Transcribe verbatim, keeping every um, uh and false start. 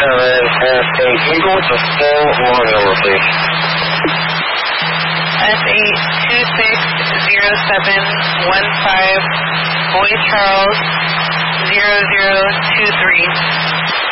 seven S eight, can you go with the full long number, please? S eight two six zero seven one five, Boy Charles zero zero two three.